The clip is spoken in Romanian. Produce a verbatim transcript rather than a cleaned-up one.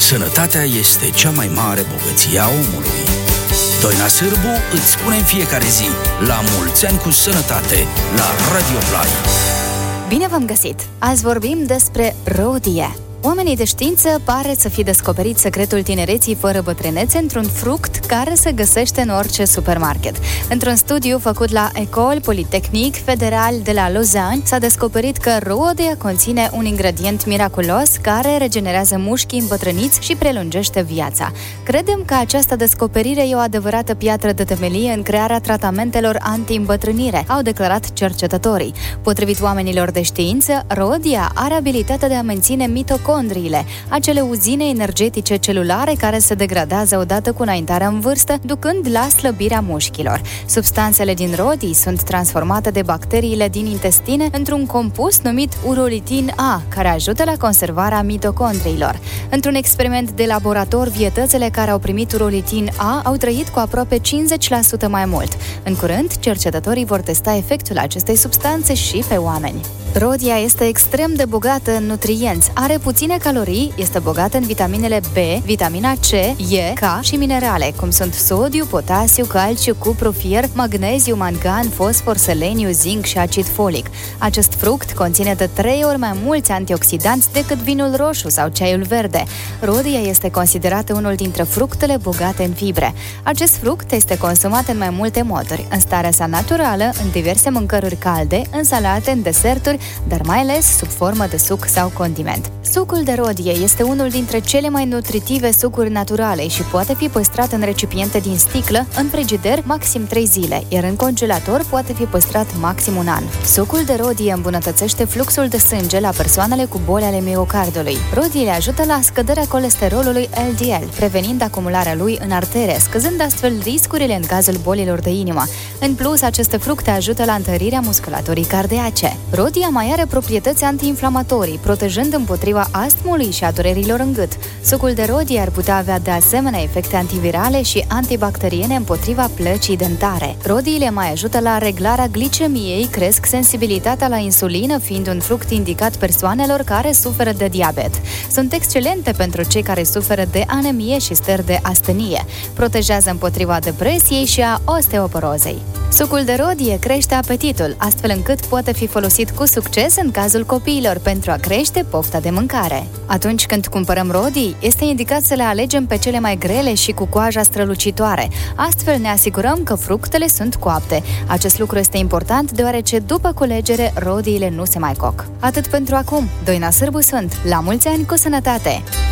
Sănătatea este cea mai mare bogăție a omului. Doina Sârbu îți spune în fiecare zi: la mulți ani cu sănătate, la Radio Play. Bine v-am găsit! Azi vorbim despre rodie. Oamenii de știință pare să fi descoperit secretul tinereții fără bătrânețe într-un fruct care se găsește în orice supermarket. Într-un studiu făcut la École Polytechnique Federal de la Lausanne, s-a descoperit că rodia conține un ingredient miraculos care regenerează mușchii îmbătrâniți și prelungește viața. Credem că această descoperire e o adevărată piatră de temelie în crearea tratamentelor anti-îmbătrânire, au declarat cercetătorii. Potrivit oamenilor de știință, rodia are abilitatea de a menține mitocondriile, acele uzine energetice celulare care se degradează odată cu înaintarea în vârstă, ducând la slăbirea mușchilor. Substanțele din rodii sunt transformate de bacteriile din intestine într-un compus numit urolitin A, care ajută la conservarea mitocondriilor. Într-un experiment de laborator, vietățele care au primit urolitin A au trăit cu aproape cincizeci la sută mai mult. În curând, cercetătorii vor testa efectul acestei substanțe și pe oameni. Rodia este extrem de bogată în nutrienți, are puține calorii, este bogată în vitaminele B, vitamina C, E, K și minerale, cum sunt sodiu, potasiu, calciu, cupru, fier, magneziu, mangan, fosfor, seleniu, zinc și acid folic. Acest fruct conține de trei ori mai mulți antioxidanți decât vinul roșu sau ceaiul verde. Rodia este considerată unul dintre fructele bogate în fibre. Acest fruct este consumat în mai multe moduri, în starea sa naturală, în diverse mâncăruri calde, în salate, în deserturi, dar mai ales sub formă de suc sau condiment. Sucul de rodie este unul dintre cele mai nutritive sucuri naturale și poate fi păstrat în recipiente din sticlă, în frigider, maxim trei zile, iar în congelator poate fi păstrat maxim un an. Sucul de rodie îmbunătățește fluxul de sânge la persoanele cu boli ale miocardului. Rodiile ajută la scăderea colesterolului L D L, prevenind acumularea lui în artere, scăzând astfel riscurile în cazul bolilor de inimă. În plus, aceste fructe ajută la întărirea musculaturii cardiace. Rodia mai are proprietăți antiinflamatorii, protejând împotriva astmului și a durerilor în gât. Sucul de rodie ar putea avea de asemenea efecte antivirale și antibacteriene împotriva plăcii dentare. Rodiile mai ajută la reglarea glicemiei, cresc sensibilitatea la insulină, fiind un fruct indicat persoanelor care suferă de diabet. Sunt excelente pentru cei care suferă de anemie și stări de astenie. Protejează împotriva depresiei și a osteoporozei. Sucul de rodie crește apetitul, astfel încât poate fi folosit cu succes în cazul copiilor pentru a crește pofta de mâncare. Atunci când cumpărăm rodii, este indicat să le alegem pe cele mai grele și cu coaja strălucitoare. Astfel ne asigurăm că fructele sunt coapte. Acest lucru este important deoarece după culegere rodiile nu se mai coc. Atât pentru acum. Doina Sârbu sunt. La mulți ani cu sănătate!